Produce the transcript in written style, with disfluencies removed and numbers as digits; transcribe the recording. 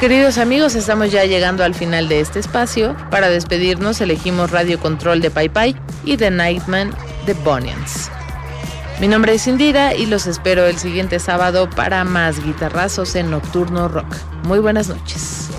queridos amigos, estamos ya llegando al final de este espacio. Para despedirnos elegimos Radio Control de Pai Pai y The Nightman de Bunions. Mi nombre es Indira y los espero el siguiente sábado para más guitarrazos en Nocturno Rock. Muy buenas noches.